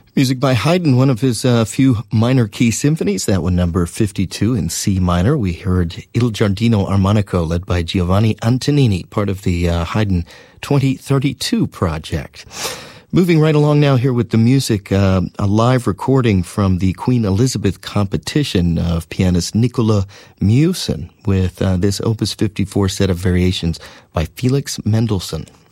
Music by Haydn, one of his few minor key symphonies. That one, number 52 in C minor. We heard Il Giardino Armonico, led by Giovanni Antonini, part of the Haydn 2032 project. Moving right along now here with the music, a live recording from the Queen Elizabeth competition of pianist Nicola Mewson with this Opus 54 set of variations by Felix Mendelssohn.